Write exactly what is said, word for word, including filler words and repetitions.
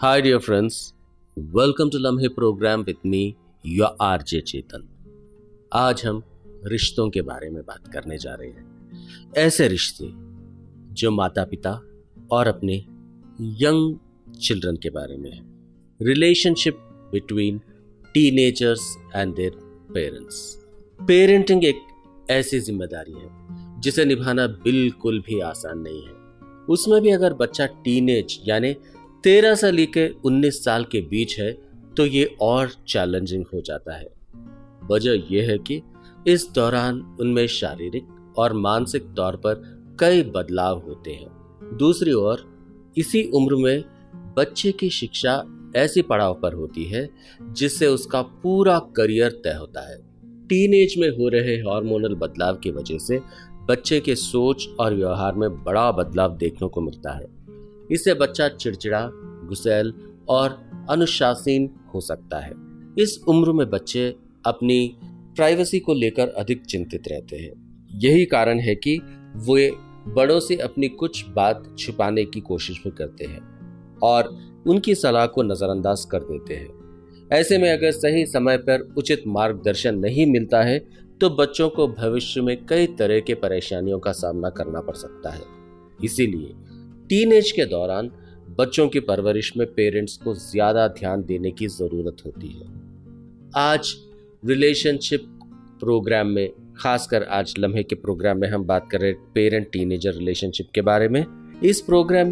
Hi, dear friends. Welcome to लम्हे programme with me, your R J चेतन. आज हम रिश्तों के बारे में बात करने जा रहे हैं. ऐसे रिश्ते जो माता पिता और अपने यंग चिल्ड्रन के बारे में है. Relationship between teenagers and their parents. Parenting एक ऐसी जिम्मेदारी है जिसे निभाना बिल्कुल भी आसान नहीं है. उसमें भी अगर बच्चा टीनेज यानी तेरह से लेकर उन्नीस साल के बीच है तो ये और चैलेंजिंग हो जाता है. वजह यह है कि इस दौरान उनमें शारीरिक और मानसिक तौर पर कई बदलाव होते हैं. दूसरी ओर इसी उम्र में बच्चे की शिक्षा ऐसी पड़ाव पर होती है जिससे उसका पूरा करियर तय होता है. टीनेज में हो रहे हार्मोनल बदलाव की वजह से बच्चे के सोच और व्यवहार में बड़ा बदलाव देखने को मिलता है. इससे बच्चा चिड़चिड़ा, गुस्सैल और अनुशासीन हो सकता है. इस उम्र में बच्चे अपनी प्राइवेसी को लेकर अधिक चिंतित रहते हैं. यही कारण है कि वे बड़ों से अपनी कुछ बात छुपाने की कोशिश भी करते हैं और उनकी सलाह को नजरअंदाज कर देते हैं. ऐसे में अगर सही समय पर उचित मार्गदर्शन नहीं मिलता है तो बच्चों को भविष्य में कई तरह के परेशानियों का सामना करना पड़ सकता है. इसीलिए टीनेज के दौरान बच्चों की परवरिश में पेरेंट्स को ज्यादा ध्यान देने की जरूरत होती है. आज रिलेशनशिप प्रोग्राम में, खासकर आज लम्हे के प्रोग्राम में हम बात कर रहे हैं पेरेंट टीनेजर रिलेशनशिप के बारे में. इस प्रोग्राम